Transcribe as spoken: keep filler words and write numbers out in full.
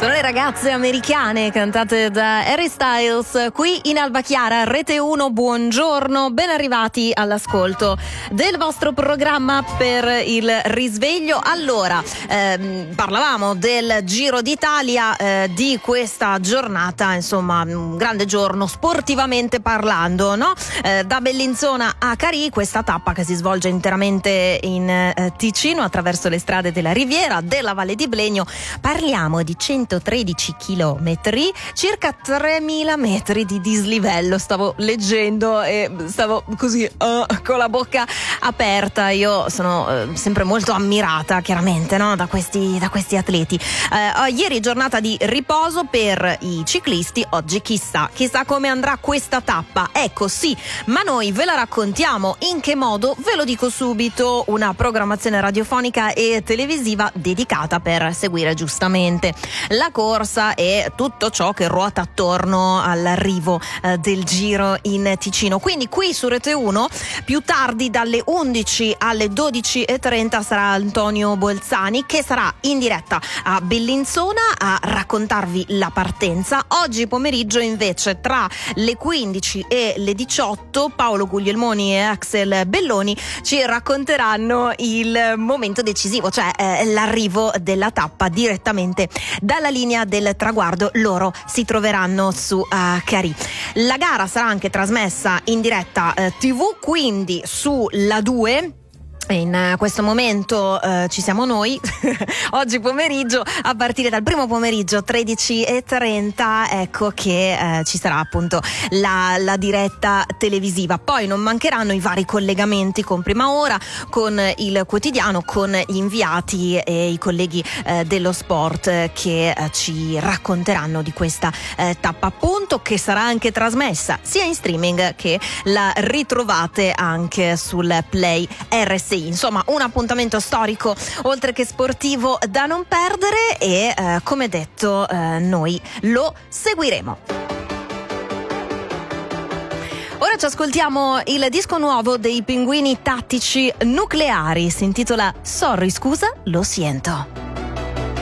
Sono le ragazze americane cantate da Harry Styles qui in Alba Chiara, Rete uno. Buongiorno, ben arrivati all'ascolto del vostro programma per il risveglio. Allora, ehm, parlavamo del Giro d'Italia, eh, di questa giornata, insomma un grande giorno sportivamente parlando, no? Eh, da Bellinzona a Carì, questa tappa che si svolge interamente in eh, Ticino attraverso le strade della Riviera, della Valle di Blegno. Parliamo di centotredici chilometri, circa tremila metri di dislivello. Stavo leggendo e stavo così uh, con la bocca aperta. Io sono uh, sempre molto ammirata, chiaramente, no? da questi da questi atleti. Uh, ieri giornata di riposo per i ciclisti, oggi chissà chissà come andrà questa tappa. Ecco, sì, ma noi ve la raccontiamo. In che modo? Ve lo dico subito: una programmazione radiofonica e televisiva dedicata per seguire giustamente la corsa e tutto ciò che ruota attorno all'arrivo eh, del Giro in Ticino. Quindi qui su Rete uno, più tardi dalle undici alle dodici e trenta, sarà Antonio Bolzani, che sarà in diretta a Bellinzona a raccontarvi la partenza. Oggi pomeriggio invece, tra le quindici e le diciotto, Paolo Guglielmoni e Axel Belloni ci racconteranno il momento decisivo, cioè eh, l'arrivo della tappa direttamente dalla linea del traguardo. Loro si troveranno su uh, Carì. La gara sarà anche trasmessa in diretta uh, tivù, quindi su La due. In questo momento uh, ci siamo noi oggi pomeriggio, a partire dal primo pomeriggio tredici e trenta, ecco che uh, ci sarà appunto la, la diretta televisiva. Poi non mancheranno i vari collegamenti con Prima Ora, con il quotidiano, con gli inviati e i colleghi uh, dello sport uh, che uh, ci racconteranno di questa uh, tappa, appunto, che sarà anche trasmessa sia in streaming che la ritrovate anche sul Play R S I. Insomma, un appuntamento storico oltre che sportivo da non perdere e eh, come detto eh, noi lo seguiremo. Ora ci ascoltiamo il disco nuovo dei Pinguini Tattici Nucleari, si intitola Sorry, scusa, lo siento.